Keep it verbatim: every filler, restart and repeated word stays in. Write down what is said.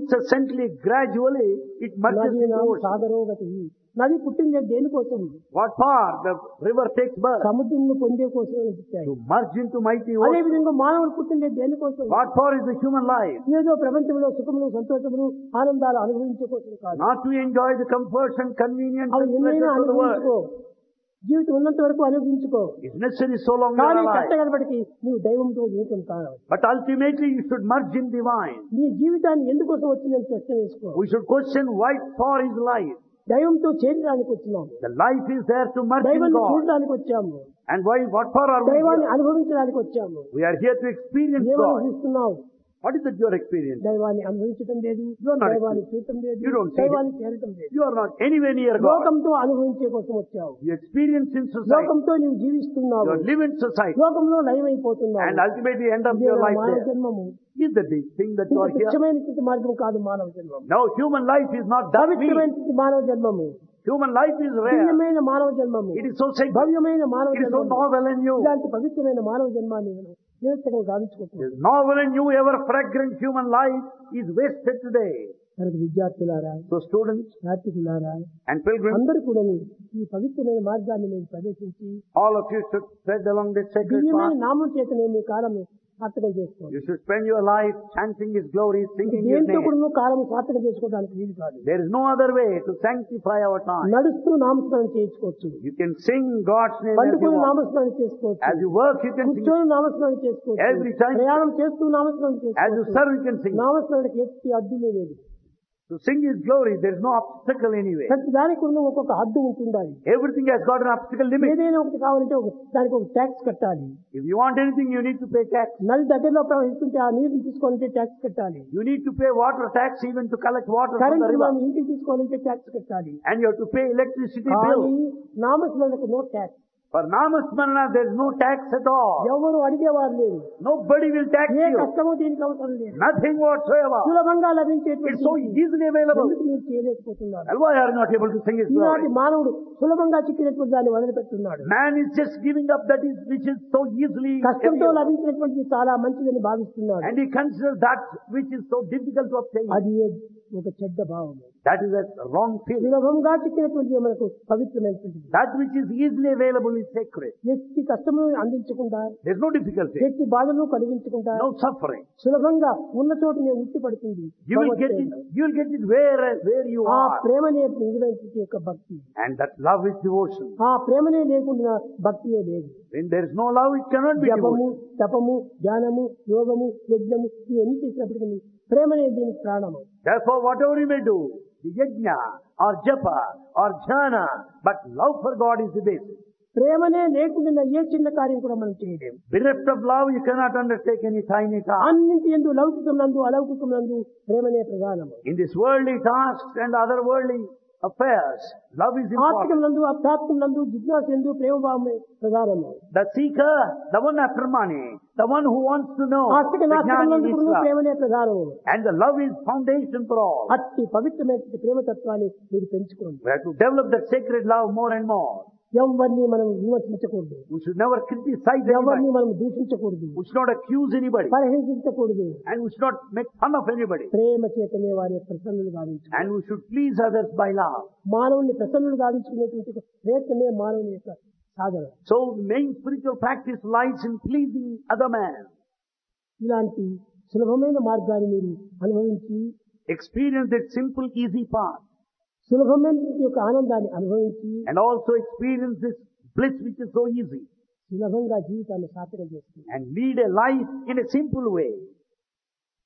incessantly, gradually, it merges నది into నామ ocean. సాగరోగతి. నది పుట్టిందే దేనికోసం? What for? The river takes birth సముద్రంను పొందే కోసం పుట్టాయి. to merge into mighty అదే ocean. విధంగా మానవుడు పుట్టిందే దేనికోసం? What for is the human life? ఏదో ప్రపంచంలో సుఖములు సంతోషములు ఆనందాలు అనుభవించే కోసం కాదు. Not to enjoy the comforts and convenience అవి and ఎన్నైనా pleasures of the world. అనుభవించుకో, జీవితం ఉన్నంత వరకు అనుభవించుకో. It's necessary so long you కానీ are alive. కట్టగడబడికి నువ్వు దైవంతో జీవితం కావాలి. But ultimately you should merge in divine. నీ జీవితాన్ని ఎందుకోసం వచ్చిందని ప్రశ్న వేసుకో. We should question why for his life. దైవంతో చేరడానికి వచ్చినాము. The life is there to merge in దైవాన్ని God. చూడడానికి వచ్చాము. And why, what for are we దైవాన్ని here? అనుభవించడానికి వచ్చాము. We are here to experience ఏమని God. అనుభవిస్తున్నావు? What is it you are experiencing? దైవాన్ని అనుభవించడం లేదు, You are not దైవాన్ని చూడటం లేదు, You don't see దైవాన్ని చేరటం లేదు. You are not anywhere near God. లోకంతో అనుభవించే కోసం వచ్చావు. You experience in society. లోకంతో నీవు జీవిస్తున్నావు. You live in society. లోకంలో లయమైపోతున్నావు. And ultimately end up ఇదే your నా life మానవ there. జన్మము. Is the big thing that you ఇంత are here? తుచ్చమైనటువంటి మార్గం కాదు మానవ జన్మము. No, human life is not that mean. పవిత్రమైనటువంటి మానవ జన్మము. Human life is rare. దివ్యమైన మానవ జన్మము. It is so sacred. భవ్యమైన మానవ It is so జన్మము. novel and new. ఇలాంటి పవిత్రమైన మానవ జన్మాన్ని నేను నిరర్థకం గావించుకుంటున్నాను. This novel and new, ever fragrant human life is wasted today. కనుక విద్యార్థులారా, So students యాత్రికులారా, and pilgrims, అందరూ కూడా ఈ పవిత్రమైన మార్గాన్ని మేము ప్రవేశించి all of you should tread along this sacred దివ్యమైన path. నామం చేతనే మీ కాలం సార్థకం చేసుకోండి. You should spend your life chanting His glory, singing His దేంతో name. కూడా కాలం సార్థకం చేసుకోవడానికి వీలు కాదు. There is no other way to sanctify our time. నడుస్తూ నామస్మరణ చేయించుకోవచ్చు, You can sing God's name as you పండుకొని walk. నామస్మరణ చేసుకోవచ్చు, As you work, you can sing. కూర్చొని నామస్మరణ చేసుకోవచ్చు, Every time. ప్రయాణం చేస్తూ నామస్మరణ As you చేసుకోవచ్చు. serve, you can sing. నామస్మరణకి ఎట్టి అడ్డులే లేదు. To sing His glory, there is no obstacle anyway. ప్రతి దానికి కూడా ఒక్కొక్క అడ్డు ఉంటుండాలి. Everything has got an obstacle limit. ఏదైనా ఒకటి కావాలంటే ఒక దానికి ఒక ట్యాక్స్ కట్టాలి. If you want anything, you need to pay tax. నది దగ్గరలో ప్రవహిస్తుంటే ఆ నీరుని తీసుకోవాలంటే ట్యాక్స్ కట్టాలి. You need to pay water tax even to collect water from the current river. మనం ఇంటికి తీసుకోవాలంటే ట్యాక్స్ కట్టాలి. And you have to pay electricity కానీ bill. నామస్మరణకు no tax. For Namasmarana, there is no tax at all. ఎవరు అడిగేవారు లేరు. Nobody will tax A you. కష్టమో దీనికి అవసరం లేదు. Nothing whatsoever. సులభంగా It's లభించేటువంటి so easily available. ఎందుకు మీరు చేయలేకపోతున్నారు? And why are you not able to sing His ఈనాటి glory? మానవుడు సులభంగా చిక్కినటువంటి దాన్ని వదిలిపెట్టున్నాడు. Man is just giving up that is which is so easily కష్టంతో available. లభించినటువంటిది చాలా మంచిదని భావిస్తున్నాడు. And he considers that which is so difficult to obtain. అది ఒక చెడ్డ భావం. That is a wrong feeling. సులభంగా చిక్కినటువంటి మనకు పవిత్రమైనటువంటిది. That which is easily available is sacred. వ్యక్తి కష్టమును అందించకుండా, There is no difficulty, వ్యక్తి బాధను కలిగించకుండా no suffering. సులభంగా ఉన్న చోటునే ఉట్టి పడుతుంది. You will get it. You will get it where where you ఆ are. ప్రేమనే నిజమైనటువంటి యొక్క భక్తి. And that love is devotion. ఆ ప్రేమనే లేకుండా భక్తియే లేదు. When there is no love, it cannot be జపము, devotion. తపము, జ్ఞానము, యోగము, యజ్ఞము ఇవన్నీ చేసినప్పటికీ ప్రేమనే దీనికి ప్రాణము. Therefore, whatever you may do, the yajna or japa or jhana, but love for God is the basis. ప్రేమనే లేకుండా ఏ చిన్న కార్యం కూడా మనం చేయలేము. Bereft of love, you cannot undertake any tiny task. అన్నింటి యందు లౌకికం నందు అలౌకికం నందు ప్రేమనే ప్రధానము. In this worldly tasks and other worldly affairs, love is ఆత్మికం important. నందు అధ్యాత్మం నందు జిజ్ఞాస యందు ప్రేమభావమే ప్రధానము. The seeker, the one after money, the one who wants to know, ఆస్తిక the నాస్తికం jnani నందు is కూడా love. ప్రేమనే ప్రధానము. And the love is foundation for all. అట్టి పవిత్రమైన ప్రేమతత్వాన్ని మీరు పెంచుకోండి. We have to develop that sacred love more and more. ఎవరిని మనం విమర్శించకూడదు, We should never criticize ఎవరిని anybody. మనం దూషించకూడదు, We should not accuse anybody. పరిహసించకూడదు. And we should not make fun of anybody. ప్రేమ చేతనే వారి ప్రసన్నులు గావించు. And we should please others by love. మానవుని ప్రసన్నులు గావించుకునేటువంటి ప్రయత్నమే మానవుని యొక్క సాధన. So the main spiritual practice lies in pleasing other man. ఇలాంటి సులభమైన మార్గాన్ని మీరు అనుభవించి, Experience that simple, easy path. సులభమైన యొక్క ఆనందాన్ని అనుభవించి, And also experience this bliss which is so easy. సులభంగా జీవితాన్ని సార్థకం చేస్తుంది. And lead a life in a simple way.